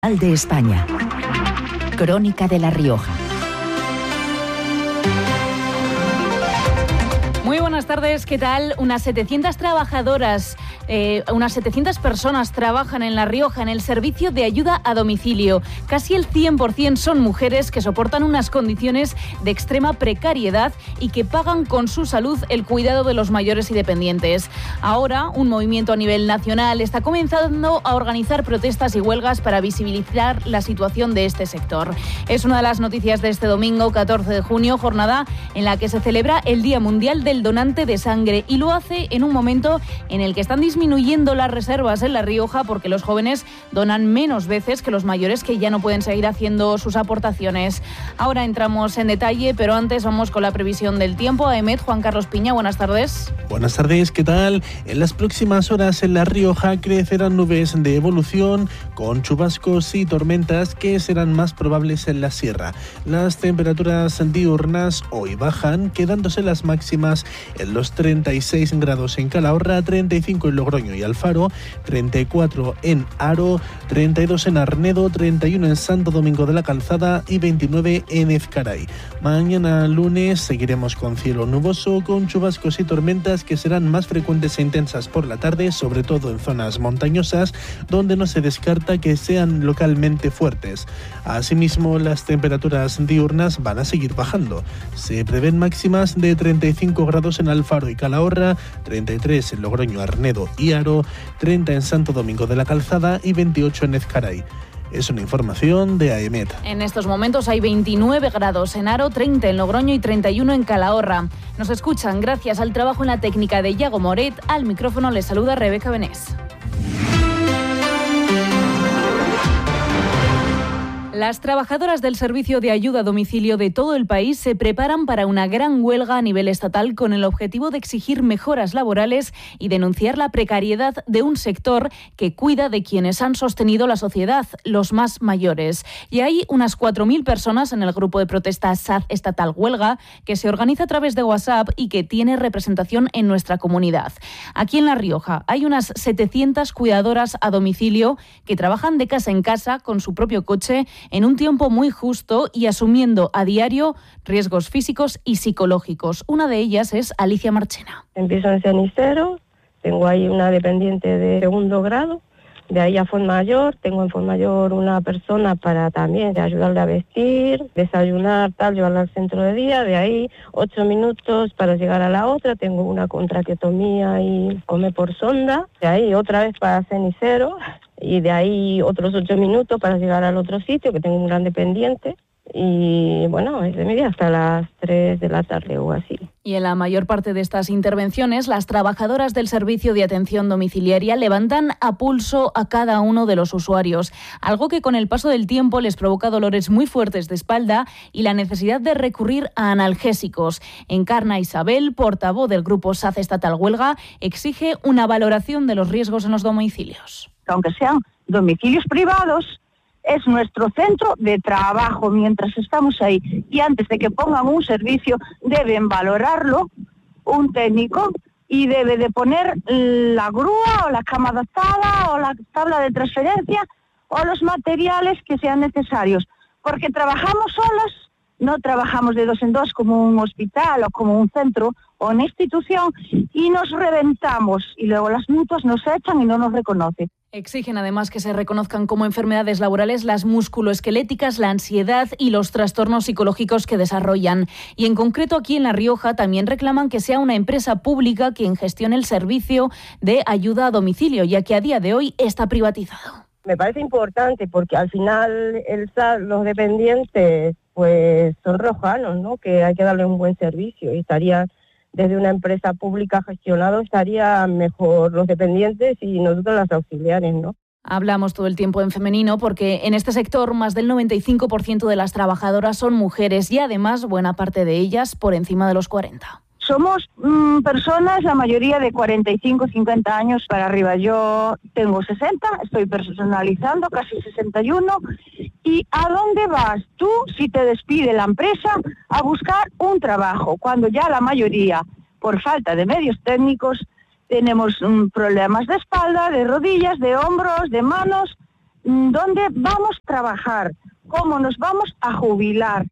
de España. Crónica de La Rioja. Muy buenas tardes, ¿qué tal? Unas 700 personas trabajan en La Rioja en el servicio de ayuda a domicilio. Casi el 100% son mujeres que soportan unas condiciones de extrema precariedad y que pagan con su salud el cuidado de los mayores y dependientes. Ahora, un movimiento a nivel nacional está comenzando a organizar protestas y huelgas para visibilizar la situación de este sector. Es una de las noticias de este domingo, 14 de junio, jornada en la que se celebra el Día Mundial del Donante de Sangre, y lo hace en un momento en el que están disminuyendo las reservas en La Rioja porque los jóvenes donan menos veces que los mayores, que ya no pueden seguir haciendo sus aportaciones. Ahora entramos en detalle, pero antes vamos con la previsión del tiempo. AEMET, Juan Carlos Piña, buenas tardes. Buenas tardes, ¿qué tal? En las próximas horas en La Rioja crecerán nubes de evolución con chubascos y tormentas que serán más probables en la sierra. Las temperaturas diurnas hoy bajan, quedándose las máximas en los 36 grados en Calahorra, 35 en Logroño y Alfaro, 34 en Haro, 32 en Arnedo, 31 en Santo Domingo de la Calzada y 29 en Ezcaray. Mañana lunes seguiremos con cielo nuboso, con chubascos y tormentas que serán más frecuentes e intensas por la tarde, sobre todo en zonas montañosas, donde no se descarta que sean localmente fuertes. Asimismo, las temperaturas diurnas van a seguir bajando. Se prevén máximas de 35 grados en Alfaro y Calahorra, 33 en Logroño, Arnedo y Haro, 30 en Santo Domingo de la Calzada y 28 en Ezcaray. Es una información de AEMET. En estos momentos hay 29 grados en Haro, 30 en Logroño y 31 en Calahorra. Nos escuchan gracias al trabajo en la técnica de Iago Moret. Al micrófono les saluda Rebeca Benés. Las trabajadoras del servicio de ayuda a domicilio de todo el país se preparan para una gran huelga a nivel estatal con el objetivo de exigir mejoras laborales y denunciar la precariedad de un sector que cuida de quienes han sostenido la sociedad, los más mayores. Y hay unas 4.000 personas en el grupo de protesta SAD Estatal Huelga, que se organiza a través de WhatsApp y que tiene representación en nuestra comunidad. Aquí en La Rioja hay unas 700 cuidadoras a domicilio que trabajan de casa en casa con su propio coche en un tiempo muy justo y asumiendo a diario riesgos físicos y psicológicos. Una de ellas es Alicia Marchena. Empiezo en cenicero, tengo ahí una dependiente de 2º grado, de ahí a Fontmayor, tengo en Fontmayor una persona para también ayudarle a vestir, desayunar, llevarla al centro de día, de ahí 8 minutos para llegar a la otra, tengo una con traqueotomía y come por sonda, de ahí otra vez para cenicero, y de ahí otros 8 minutos para llegar al otro sitio, que tengo un gran dependiente. Y bueno, es de media hasta las 3 de la tarde o así. Y en la mayor parte de estas intervenciones, las trabajadoras del servicio de atención domiciliaria levantan a pulso a cada uno de los usuarios, algo que con el paso del tiempo les provoca dolores muy fuertes de espalda y la necesidad de recurrir a analgésicos. Encarna Isabel, portavoz del grupo SAD Estatal Huelga, exige una valoración de los riesgos en los domicilios. Aunque sean domicilios privados, es nuestro centro de trabajo mientras estamos ahí, y antes de que pongan un servicio deben valorarlo un técnico y debe de poner la grúa o la cama adaptada o la tabla de transferencia o los materiales que sean necesarios, porque trabajamos solas, no trabajamos de 2 en 2 como un hospital o como un centro o una institución, y nos reventamos y luego las mutuas nos echan y no nos reconocen. Exigen además que se reconozcan como enfermedades laborales las musculoesqueléticas, la ansiedad y los trastornos psicológicos que desarrollan. Y en concreto aquí en La Rioja también reclaman que sea una empresa pública quien gestione el servicio de ayuda a domicilio, ya que a día de hoy está privatizado. Me parece importante porque al final los dependientes pues son riojanos, ¿no? Que hay que darle un buen servicio, y estaría desde una empresa pública gestionado, estaría mejor los dependientes y nosotros las auxiliares, ¿no? Hablamos todo el tiempo en femenino porque en este sector más del 95% de las trabajadoras son mujeres y además buena parte de ellas por encima de los 40. Somos personas, la mayoría de 45, 50 años para arriba. Yo tengo 60, estoy personalizando, casi 61. ¿Y a dónde vas tú si te despide la empresa a buscar un trabajo? Cuando ya la mayoría, por falta de medios técnicos, tenemos problemas de espalda, de rodillas, de hombros, de manos, dónde vamos a trabajar, cómo nos vamos a jubilar.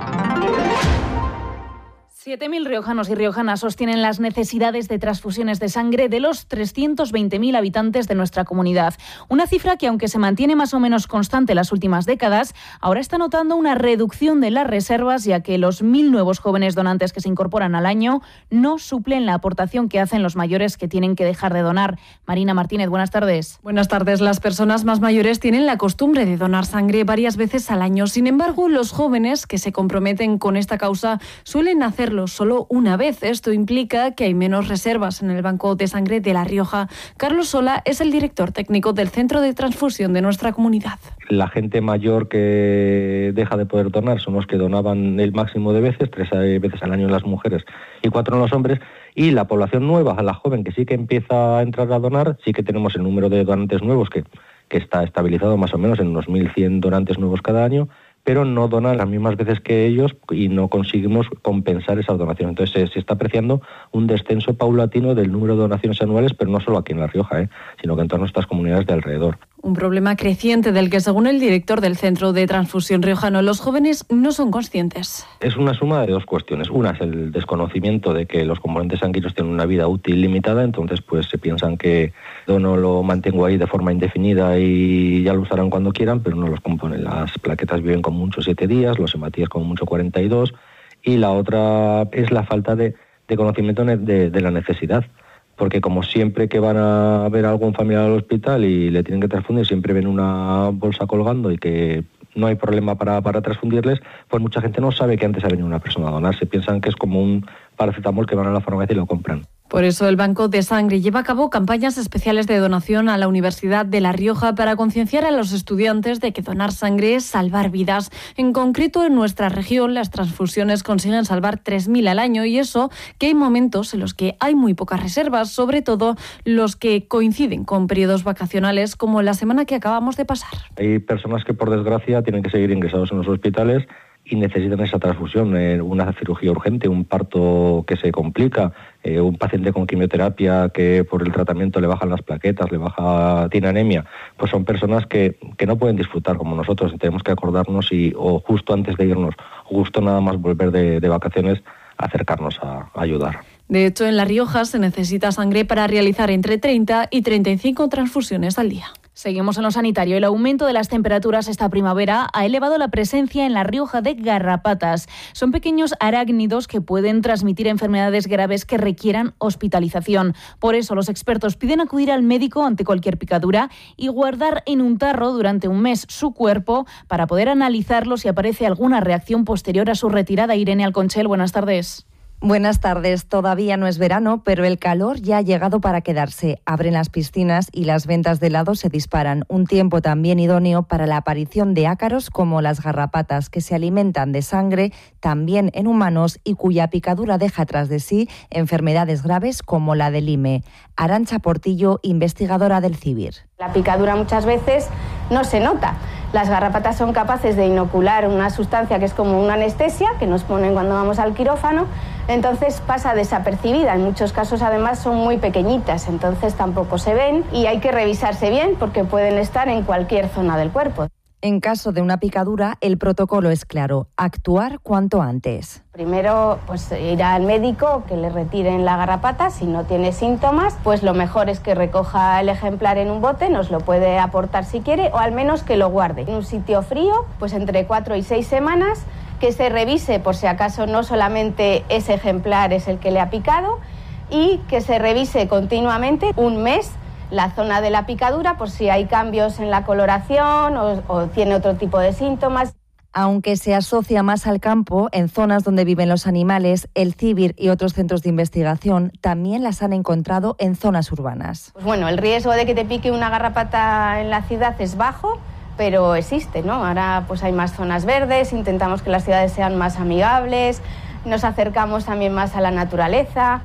7.000 riojanos y riojanas sostienen las necesidades de transfusiones de sangre de los 320.000 habitantes de nuestra comunidad. Una cifra que, aunque se mantiene más o menos constante las últimas décadas, ahora está notando una reducción de las reservas, ya que los 1.000 nuevos jóvenes donantes que se incorporan al año no suplen la aportación que hacen los mayores que tienen que dejar de donar. Marina Martínez, buenas tardes. Buenas tardes. Las personas más mayores tienen la costumbre de donar sangre varias veces al año. Sin embargo, los jóvenes que se comprometen con esta causa suelen hacerlo solo una vez. Esto implica que hay menos reservas en el banco de sangre de La Rioja. Carlos Sola es el director técnico del Centro de Transfusión de nuestra comunidad. La gente mayor que deja de poder donar son los que donaban el máximo de veces, 3 veces al año en las mujeres y 4 en los hombres. Y la población nueva, la joven que sí que empieza a entrar a donar, sí que tenemos el número de donantes nuevos que está estabilizado más o menos en unos 1.100 donantes nuevos cada año, pero no donan las mismas veces que ellos y no conseguimos compensar esa donación. Entonces se está apreciando un descenso paulatino del número de donaciones anuales, pero no solo aquí en La Rioja, sino que en todas nuestras comunidades de alrededor. Un problema creciente del que, según el director del Centro de Transfusión riojano, los jóvenes no son conscientes. Es una suma de 2 cuestiones. Una es el desconocimiento de que los componentes sanguíneos tienen una vida útil limitada, entonces pues se piensan que dono lo mantengo ahí de forma indefinida y ya lo usarán cuando quieran, pero no los componen. Las plaquetas viven como mucho 7 días, los hematíes como mucho 42, y la otra es la falta de conocimiento de la necesidad. Porque como siempre que van a ver a algún familiar al hospital y le tienen que transfundir, siempre ven una bolsa colgando y que no hay problema para transfundirles, pues mucha gente no sabe que antes ha venido una persona a donar. Se piensan que es como un paracetamol que van a la farmacia y lo compran. Por eso el Banco de Sangre lleva a cabo campañas especiales de donación a la Universidad de La Rioja para concienciar a los estudiantes de que donar sangre es salvar vidas. En concreto, en nuestra región, las transfusiones consiguen salvar 3.000 al año, y eso que hay momentos en los que hay muy pocas reservas, sobre todo los que coinciden con periodos vacacionales como la semana que acabamos de pasar. Hay personas que, por desgracia, tienen que seguir ingresados en los hospitales y necesitan esa transfusión, una cirugía urgente, un parto que se complica, un paciente con quimioterapia que por el tratamiento le bajan las plaquetas, tiene anemia, pues son personas que no pueden disfrutar como nosotros. Tenemos que acordarnos o justo antes de irnos, justo nada más volver de vacaciones, acercarnos a ayudar. De hecho, en La Rioja se necesita sangre para realizar entre 30 y 35 transfusiones al día. Seguimos en lo sanitario. El aumento de las temperaturas esta primavera ha elevado la presencia en La Rioja de garrapatas. Son pequeños arácnidos que pueden transmitir enfermedades graves que requieran hospitalización. Por eso los expertos piden acudir al médico ante cualquier picadura y guardar en un tarro durante un mes su cuerpo para poder analizarlo si aparece alguna reacción posterior a su retirada. Irene Alconchel, buenas tardes. Buenas tardes. Todavía no es verano, pero el calor ya ha llegado para quedarse. Abren las piscinas y las ventas de helado se disparan. Un tiempo también idóneo para la aparición de ácaros como las garrapatas, que se alimentan de sangre también en humanos y cuya picadura deja tras de sí enfermedades graves como la del Lyme. Arantxa Portillo, investigadora del CIVIR. La picadura muchas veces no se nota. Las garrapatas son capaces de inocular una sustancia que es como una anestesia que nos ponen cuando vamos al quirófano, entonces pasa desapercibida. En muchos casos además son muy pequeñitas, entonces tampoco se ven y hay que revisarse bien porque pueden estar en cualquier zona del cuerpo. En caso de una picadura, el protocolo es claro: actuar cuanto antes. Primero, pues ir al médico, que le retiren la garrapata. Si no tiene síntomas, pues lo mejor es que recoja el ejemplar en un bote, nos lo puede aportar si quiere, o al menos que lo guarde en un sitio frío, pues entre 4 y 6 semanas, que se revise por si acaso no solamente ese ejemplar es el que le ha picado, y que se revise continuamente un mes la zona de la picadura por si hay cambios en la coloración o tiene otro tipo de síntomas. Aunque se asocia más al campo, en zonas donde viven los animales, el CIVIR y otros centros de investigación también las han encontrado en zonas urbanas. Pues bueno, el riesgo de que te pique una garrapata en la ciudad es bajo, pero existe, ¿no? Ahora pues hay más zonas verdes, intentamos que las ciudades sean más amigables, nos acercamos también más a la naturaleza.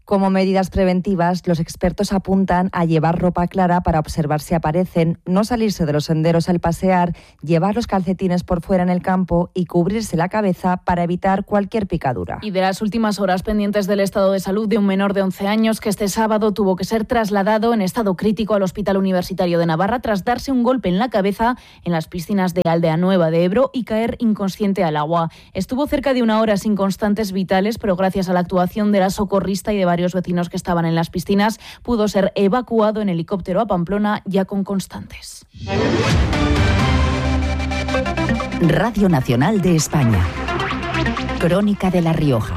Como medidas preventivas, los expertos apuntan a llevar ropa clara para observar si aparecen, no salirse de los senderos al pasear, llevar los calcetines por fuera en el campo y cubrirse la cabeza para evitar cualquier picadura. Y de las últimas horas, pendientes del estado de salud de un menor de 11 años que este sábado tuvo que ser trasladado en estado crítico al Hospital Universitario de Navarra tras darse un golpe en la cabeza en las piscinas de Aldea Nueva de Ebro y caer inconsciente al agua. Estuvo cerca de una hora sin constantes vitales, pero gracias a la actuación de la socorrista y de varios vecinos que estaban en las piscinas, pudo ser evacuado en helicóptero a Pamplona ya con constantes. Radio Nacional de España. Crónica de La Rioja.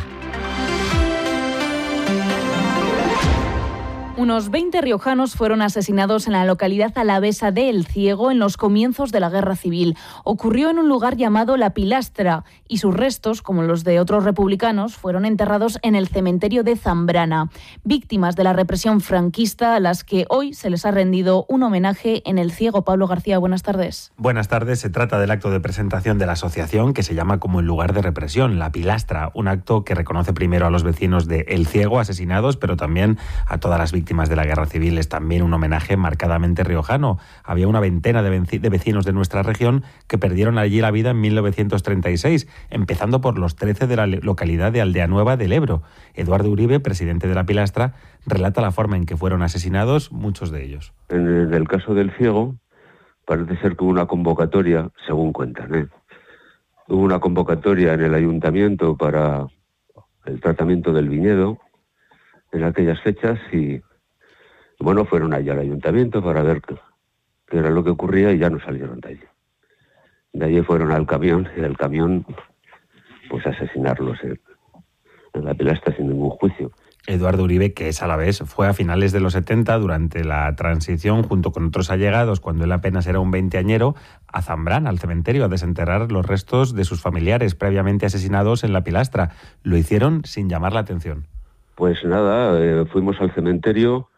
Unos 20 riojanos fueron asesinados en la localidad alavesa de El Ciego en los comienzos de la Guerra Civil. Ocurrió en un lugar llamado La Pilastra y sus restos, como los de otros republicanos, fueron enterrados en el cementerio de Zambrana. Víctimas de la represión franquista a las que hoy se les ha rendido un homenaje en El Ciego. Pablo García, buenas tardes. Buenas tardes. Se trata del acto de presentación de la asociación que se llama como el lugar de represión, La Pilastra, un acto que reconoce primero a los vecinos de El Ciego asesinados, pero también a todas las víctimas de la Guerra Civil. Es también un homenaje marcadamente riojano. Había una veintena de vecinos de nuestra región que perdieron allí la vida en 1936, empezando por los 13 de la localidad de Aldea Nueva del Ebro. Eduardo Uribe, presidente de La Pilastra, relata la forma en que fueron asesinados muchos de ellos. En el caso del Ciego, parece ser que hubo una convocatoria, según cuentan, hubo una convocatoria en el ayuntamiento para el tratamiento del viñedo en aquellas fechas y bueno, fueron allá al ayuntamiento para ver qué era lo que ocurría y ya no salieron de allí. De allí fueron al camión y del camión pues asesinarlos en La Pilastra sin ningún juicio. Eduardo Uribe, que es alavés, fue a finales de los 70, durante la transición, junto con otros allegados, cuando él apenas era un veinteañero, a Zambrana, al cementerio, a desenterrar los restos de sus familiares previamente asesinados en La Pilastra. Lo hicieron sin llamar la atención. Pues nada, fuimos al cementerio.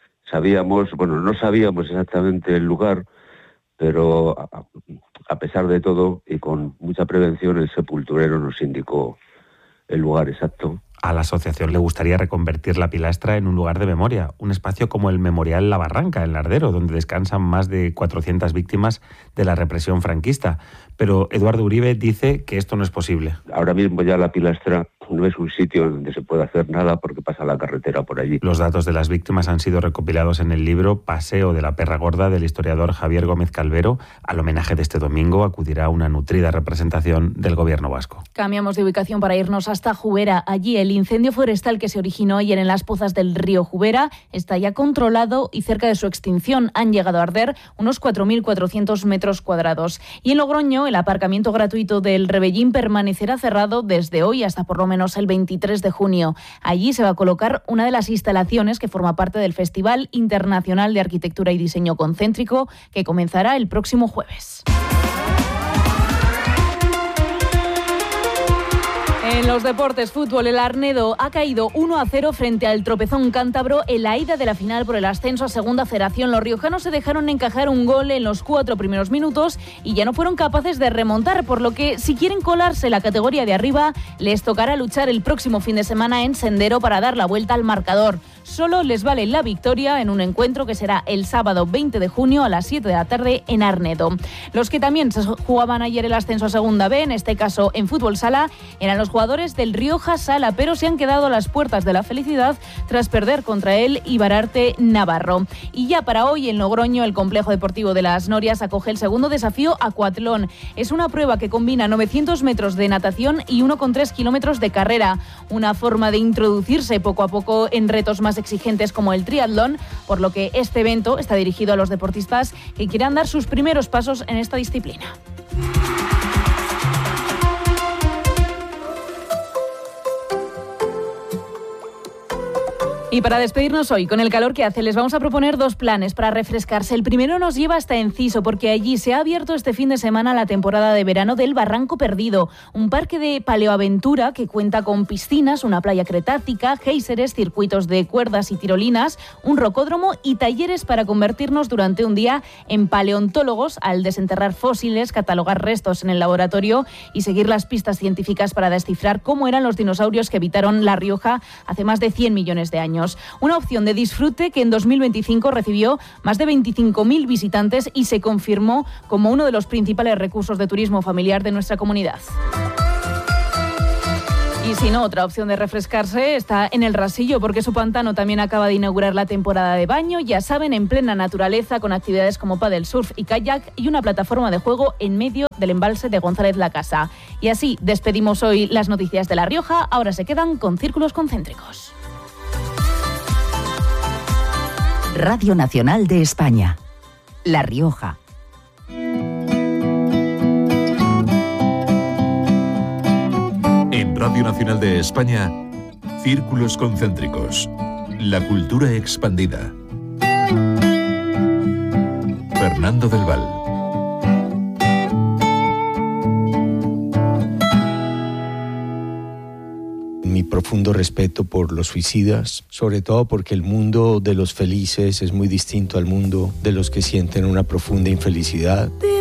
No sabíamos exactamente el lugar, pero a pesar de todo y con mucha prevención, el sepulturero nos indicó el lugar exacto. A la asociación le gustaría reconvertir La Pilastra en un lugar de memoria, un espacio como el Memorial La Barranca, en Lardero, donde descansan más de 400 víctimas de la represión franquista. Pero Eduardo Uribe dice que esto no es posible. Ahora mismo ya La Pilastra no es un sitio donde se pueda hacer nada porque pasa la carretera por allí. Los datos de las víctimas han sido recopilados en el libro Paseo de la Perra Gorda del historiador Javier Gómez Calvero. Al homenaje de este domingo acudirá una nutrida representación del gobierno vasco. Cambiamos de ubicación para irnos hasta Jubera. Allí el incendio forestal que se originó ayer en las pozas del río Jubera está ya controlado y cerca de su extinción. Han llegado a arder unos 4.400 metros cuadrados. Y en Logroño, el aparcamiento gratuito del Rebellín permanecerá cerrado desde hoy hasta por lo menos el 23 de junio. Allí se va a colocar una de las instalaciones que forma parte del Festival Internacional de Arquitectura y Diseño Concéntrico, que comenzará el próximo jueves. En los deportes, fútbol, el Arnedo ha caído 1-0 frente al Tropezón cántabro en la ida de la final por el ascenso a Segunda Federación. Los riojanos se dejaron encajar un gol en los 4 primeros minutos y ya no fueron capaces de remontar, por lo que si quieren colarse en la categoría de arriba, les tocará luchar el próximo fin de semana en Sendero para dar la vuelta al marcador. Solo les vale la victoria en un encuentro que será el sábado 20 de junio a las 7 de la tarde en Arnedo. Los que también se jugaban ayer el ascenso a Segunda B, en este caso en fútbol sala, eran los jugadores del Rioja Sala, pero se han quedado a las puertas de la felicidad tras perder contra el Ibararte Navarro. Y ya para hoy en Logroño, el complejo deportivo de las Norias acoge el segundo desafío Acuatlón. Es una prueba que combina 900 metros de natación y 1,3 kilómetros de carrera. Una forma de introducirse poco a poco en retos más exigentes como el triatlón, por lo que este evento está dirigido a los deportistas que quieran dar sus primeros pasos en esta disciplina. Y para despedirnos hoy, con el calor que hace, les vamos a proponer 2 planes para refrescarse. El primero nos lleva hasta Enciso, porque allí se ha abierto este fin de semana la temporada de verano del Barranco Perdido, un parque de paleoaventura que cuenta con piscinas, una playa cretácica, géiseres, circuitos de cuerdas y tirolinas, un rocódromo y talleres para convertirnos durante un día en paleontólogos al desenterrar fósiles, catalogar restos en el laboratorio y seguir las pistas científicas para descifrar cómo eran los dinosaurios que habitaron La Rioja hace más de 100 millones de años. Una opción de disfrute que en 2025 recibió más de 25.000 visitantes y se confirmó como uno de los principales recursos de turismo familiar de nuestra comunidad. Y si no, otra opción de refrescarse está en el Rasillo, porque su pantano también acaba de inaugurar la temporada de baño, ya saben, en plena naturaleza, con actividades como pádel, surf y kayak y una plataforma de juego en medio del embalse de González la Casa. Y así despedimos hoy las noticias de La Rioja, ahora se quedan con Círculos Concéntricos. Radio Nacional de España. La Rioja. En Radio Nacional de España, Círculos Concéntricos. La cultura expandida. Fernando del Val. Mi profundo respeto por los suicidas, sobre todo porque el mundo de los felices es muy distinto al mundo de los que sienten una profunda infelicidad.